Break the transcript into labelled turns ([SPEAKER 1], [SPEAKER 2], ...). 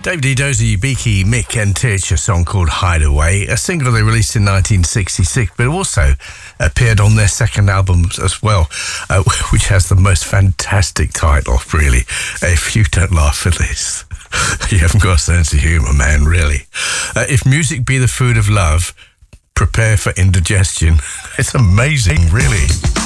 [SPEAKER 1] David Edozie, Beaky, Mick and Titch, a song called Hideaway, a single they released in 1966, but also appeared on their second album as well, which has the most fantastic title, really. If you don't laugh at this, you haven't got a sense of humour, man, really. If music be the food of love, prepare for indigestion. It's amazing, really.